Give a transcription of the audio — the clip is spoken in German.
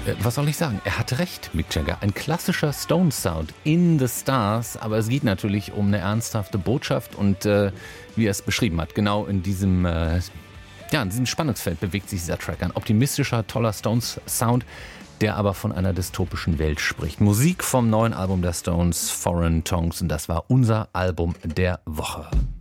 Was soll ich sagen? Er hatte recht, Mick Jagger. Ein klassischer Stones-Sound in the Stars, aber es geht natürlich um eine ernsthafte Botschaft und wie er es beschrieben hat, genau in diesem in diesem Spannungsfeld bewegt sich dieser Track. Ein optimistischer, toller Stones-Sound, der aber von einer dystopischen Welt spricht. Musik vom neuen Album der Stones, Foreign Tongues, und das war unser Album der Woche.